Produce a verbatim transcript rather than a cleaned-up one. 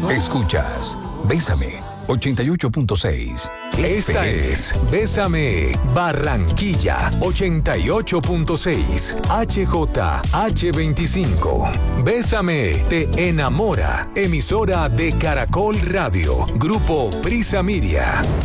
Escuchas Bésame ochenta y ocho punto seis. Esta es Bésame Barranquilla ochenta y ocho punto seis H J H veinticinco. Bésame te enamora. Emisora de Caracol Radio. Grupo Prisa Miria.